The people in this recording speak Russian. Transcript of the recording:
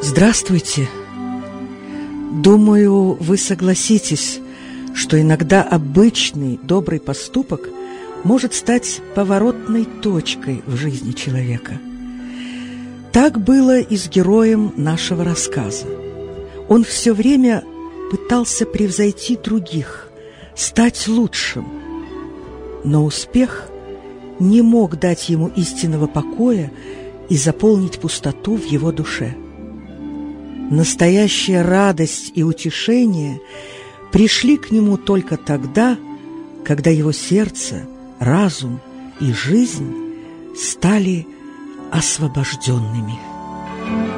Здравствуйте. Думаю, вы согласитесь, что иногда обычный добрый поступок может стать поворотной точкой в жизни человека. Так было и с героем нашего рассказа. Он все время пытался превзойти других, стать лучшим, но успех не мог дать ему истинного покоя и заполнить пустоту в его душе. Настоящая радость и утешение пришли к нему только тогда, когда его сердце, разум и жизнь стали освобожденными.